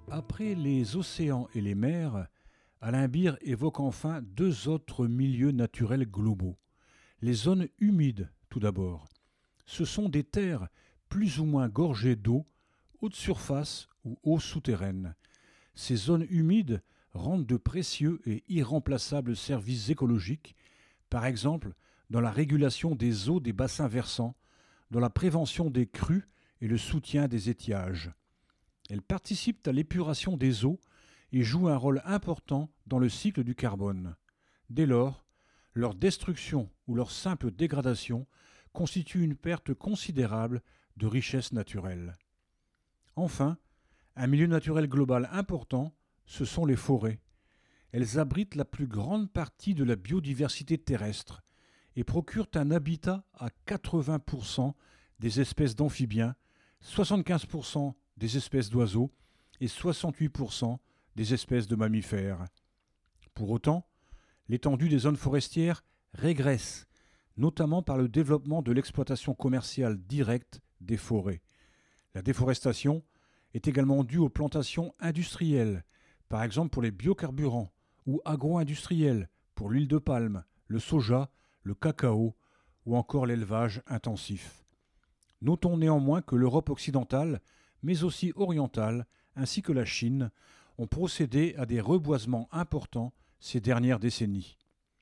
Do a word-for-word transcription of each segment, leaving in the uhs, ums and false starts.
Après les océans et les mers, Alain Beer évoque enfin deux autres milieux naturels globaux. Les zones humides, tout d'abord. Ce sont des terres plus ou moins gorgées d'eau, haute surface ou eau souterraine. Ces zones humides rendent de précieux et irremplaçables services écologiques, par exemple dans la régulation des eaux des bassins versants, dans la prévention des crues et le soutien des étiages. Elles participent à l'épuration des eaux et jouent un rôle important dans le cycle du carbone. Dès lors, leur destruction ou leur simple dégradation constitue une perte considérable de richesses naturelles. Enfin, un milieu naturel global important, ce sont les forêts. Elles abritent la plus grande partie de la biodiversité terrestre et procurent un habitat à quatre-vingts pour cent des espèces d'amphibiens, soixante-quinze pour cent des espèces d'oiseaux et soixante-huit pour cent des espèces de mammifères. Pour autant, l'étendue des zones forestières régresse, notamment par le développement de l'exploitation commerciale directe des forêts. La déforestation est également due aux plantations industrielles, par exemple pour les biocarburants, ou agro-industrielles pour l'huile de palme, le soja, le cacao ou encore l'élevage intensif. Notons néanmoins que l'Europe occidentale, mais aussi orientale, ainsi que la Chine, ont procédé à des reboisements importants ces dernières décennies.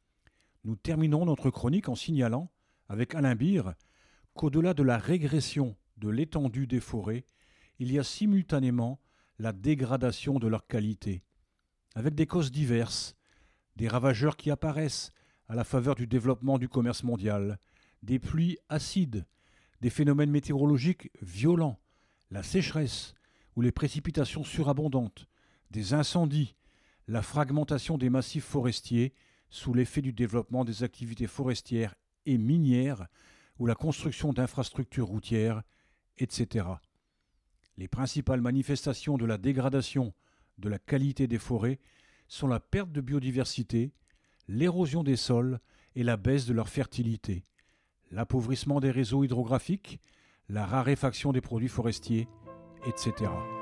Nous terminons notre chronique en signalant, avec Alain Beer, qu'au-delà de la régression de l'étendue des forêts, il y a simultanément la dégradation de leur qualité, avec des causes diverses, des ravageurs qui apparaissent à la faveur du développement du commerce mondial, des pluies acides, des phénomènes météorologiques violents, la sécheresse ou les précipitations surabondantes, des incendies, la fragmentation des massifs forestiers sous l'effet du développement des activités forestières et minières ou la construction d'infrastructures routières, et cetera. Les principales manifestations de la dégradation de la qualité des forêts sont la perte de biodiversité, l'érosion des sols et la baisse de leur fertilité, l'appauvrissement des réseaux hydrographiques, la raréfaction des produits forestiers, et cetera.